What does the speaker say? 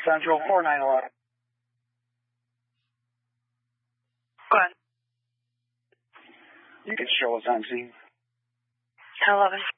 Central 4911. Go ahead. You can show us on scene. 1011.